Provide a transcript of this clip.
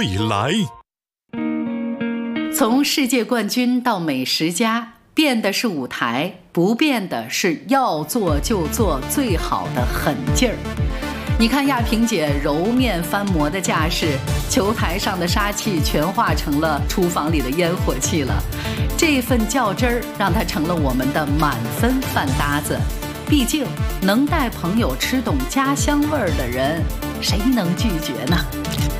未来。 从世界冠军到美食家，变的是舞台，不变的是要做就做最好的狠劲儿。你看亚萍姐揉面翻馍的架势，球台上的杀气全化成了厨房里的烟火气了。这份较真儿让她成了我们的满分饭搭子。毕竟能带朋友吃懂家乡味儿的人，谁能拒绝呢？